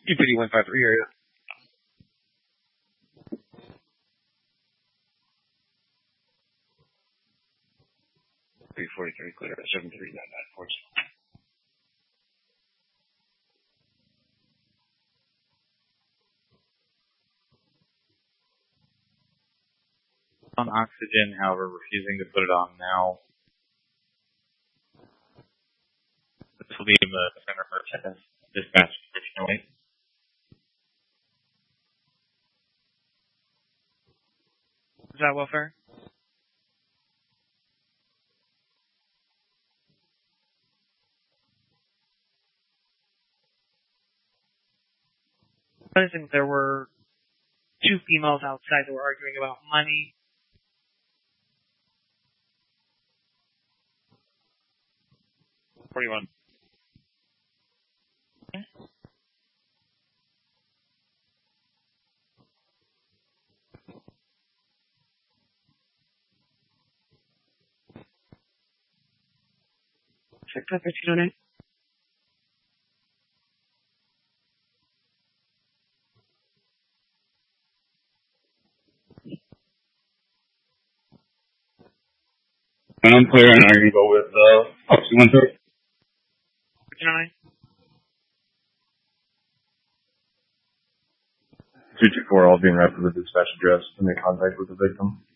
UPD 153 area. 343 clear at 73.940. On oxygen, however, refusing to put it on now. This will be the center for dispatch originally. Is that welfare? I think there were two females outside that were arguing about money. $41. Okay. Check that 1309. I'm clear, and I'm going to go with Oxy 130. 1309. 224, all being right for the dispatch address to make contact with the victim.